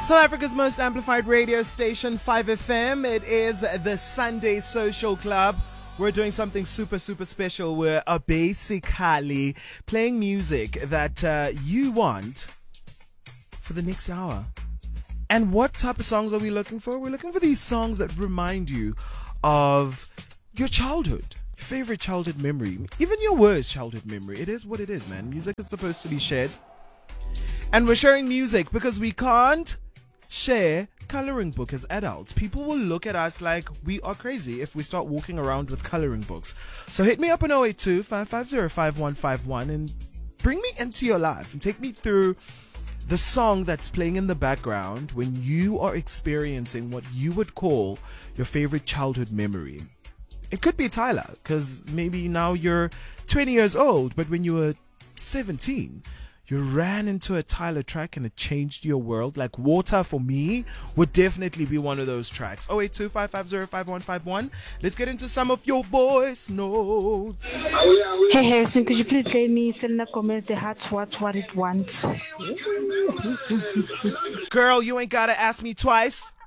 South Africa's most amplified radio station, 5FM. It is the Sunday Social Club. We're doing something super special. We're basically playing music that you want for the next hour. And what type of songs are we looking for? We're looking for these songs that remind you of your childhood, your favorite childhood memory, even your worst childhood memory. It is what it is, man. Music is supposed to be shared. And we're sharing music because we can't share coloring book as adults. People will look at us like we are crazy if we start walking around with coloring books. So hit me up on 082-550-5151 and bring me into your life and take me through the song that's playing in the background when you are experiencing what you would call your favorite childhood memory. It could be Tyler, because maybe now you're 20 years old, but when you were 17, you ran into a Tyler track and it changed your world. Like Water for me would definitely be one of those tracks. 082-550-5151. Let's get into some of your voice notes. Hey Harrison, could you please play me Selena Gomez, The Heart's What It Wants? Girl, you ain't gotta ask me twice.